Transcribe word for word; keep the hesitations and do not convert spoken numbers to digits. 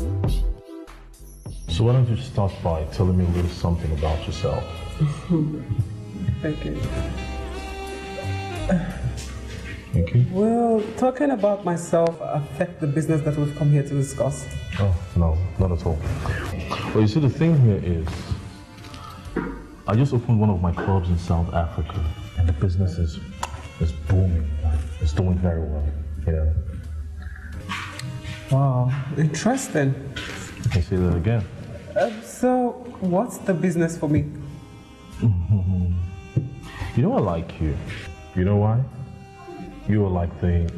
So why don't you start by telling me a little something about yourself? Okay. Okay. Will talking about myself affect the business that we've come here to discuss? Oh, no, not at all. Well, you see, the thing here is, I just opened one of my clubs in South Africa, and the business is, is booming. It's doing very well, you know. Wow, interesting. You can say that again. Uh, so, what's the business for me? You know I like you. You know why? You are like the